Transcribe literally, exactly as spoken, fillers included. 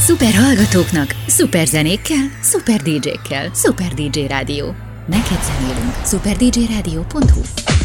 Szuper hallgatóknak, szuper zenékkel, szuper dé dzsékkel. Szuper dé dzsé Rádió. Neked zenélünk. szuper dé dzsé rádió pont hu